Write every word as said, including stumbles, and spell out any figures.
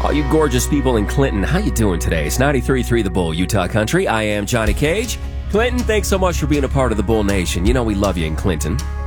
All you gorgeous people in Clinton, how you doing today? It's ninety-three point three The Bull, Utah Country. I am Johnny Cage. Clinton, thanks so much for being a part of the Bull Nation. You know we love you in Clinton.